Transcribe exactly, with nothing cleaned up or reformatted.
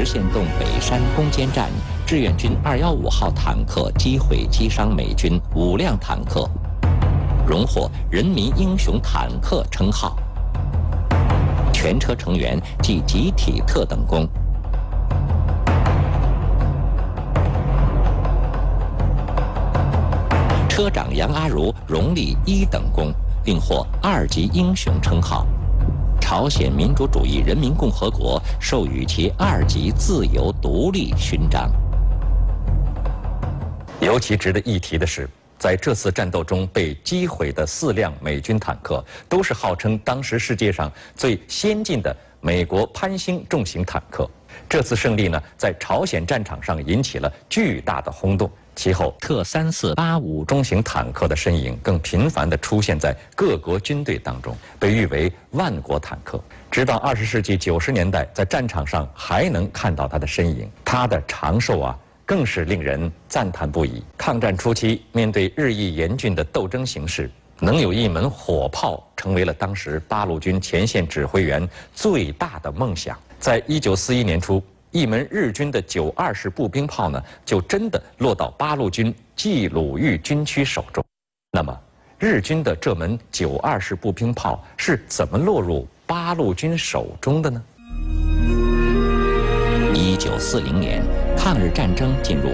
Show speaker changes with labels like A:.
A: 实现洞北山攻坚战，志愿军二一五号坦克击毁击伤美军五辆坦克，荣获人民英雄坦克称号。全车成员记集体特等功。车长杨阿如荣立一等功，并获二级英雄称号。朝鲜民主主义人民共和国授予其二级自由独立勋章。
B: 尤其值得一提的是，在这次战斗中被击毁的四辆美军坦克，都是号称当时世界上最先进的美国潘兴重型坦克。这次胜利呢，在朝鲜战场上引起了巨大的轰动。其后，
A: 特三四八五
B: 中型坦克的身影更频繁地出现在各国军队当中，被誉为万国坦克。直到二十世纪九十年代，在战场上还能看到它的身影，它的长寿啊，更是令人赞叹不已。抗战初期，面对日益严峻的斗争形势，能有一门火炮成为了当时八路军前线指挥员最大的梦想。在一九四一年初，一门日军的九二式步兵炮呢，就真的落到八路军冀鲁豫军区手中。那么，日军的这门九二式步兵炮是怎么落入八路军手中的呢？
A: 一九四零年，抗日战争进入